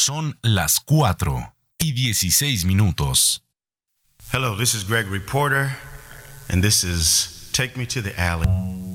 Son las 4:16. Hello, this is Gregory Porter, and this is Take Me to the Alley.